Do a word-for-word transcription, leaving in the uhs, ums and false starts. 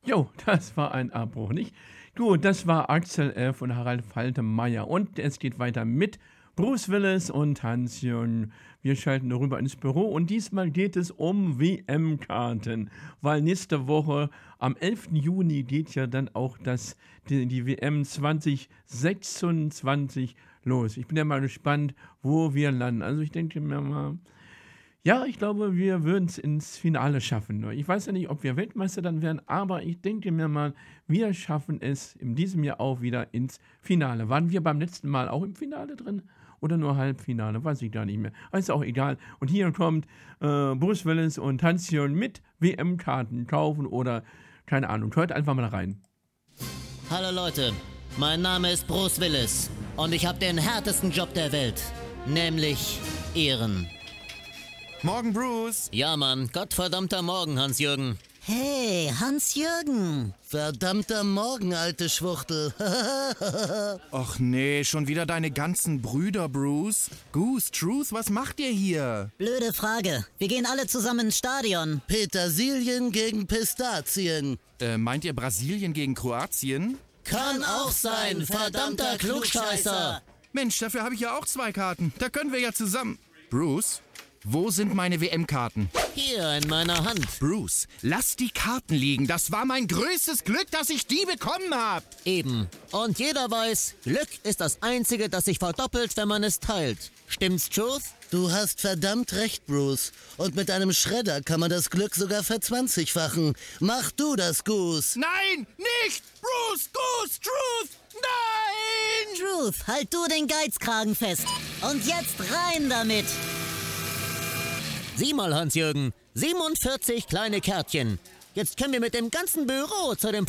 Jo, das war ein Abbruch, nicht? Gut, das war Axel F. und Harald Faltermeier. Und es geht weiter mit Bruce Willis und Hans-Jürgen. Wir schalten rüber ins Büro und diesmal geht es um W M-Karten, weil nächste Woche am elften Juni geht ja dann auch das, die, die W M zwanzig sechsundzwanzig los. Ich bin ja mal gespannt, wo wir landen. Also ich denke mir mal, ja, ich glaube, wir würden es ins Finale schaffen. Ich weiß ja nicht, ob wir Weltmeister dann werden, aber ich denke mir mal, wir schaffen es in diesem Jahr auch wieder ins Finale. Waren wir beim letzten Mal auch im Finale drin? Oder nur Halbfinale? Weiß ich gar nicht mehr. Aber ist auch egal. Und hier kommt äh, Bruce Willis und Hans-Jürgen mit W M-Karten kaufen oder keine Ahnung. Hört einfach mal rein. Hallo Leute, mein Name ist Bruce Willis und ich habe den härtesten Job der Welt, nämlich Ehren. Morgen, Bruce. Ja, Mann, gottverdammter Morgen, Hans-Jürgen. Hey, Hans-Jürgen. Verdammter Morgen, alte Schwuchtel. Och nee, schon wieder deine ganzen Brüder, Bruce. Goose, Truth, was macht ihr hier? Blöde Frage. Wir gehen alle zusammen ins Stadion. Petersilien gegen Pistazien. Äh, meint ihr Brasilien gegen Kroatien? Kann auch sein, verdammter Klugscheißer. Mensch, dafür habe ich ja auch zwei Karten. Da können wir ja zusammen... Bruce, wo sind meine W M-Karten? Hier in meiner Hand. Bruce, lass die Karten liegen. Das war mein größtes Glück, dass ich die bekommen habe. Eben. Und jeder weiß, Glück ist das Einzige, das sich verdoppelt, wenn man es teilt. Stimmt's, Truth? Du hast verdammt recht, Bruce. Und mit einem Schredder kann man das Glück sogar verzwanzigfachen. Mach du das, Goose. Nein, nicht! Bruce, Goose, Truth, nein! Truth, halt du den Geizkragen fest. Und jetzt rein damit. Sieh mal, Hans-Jürgen, siebenundvierzig kleine Kärtchen. Jetzt können wir mit dem ganzen Büro zu dem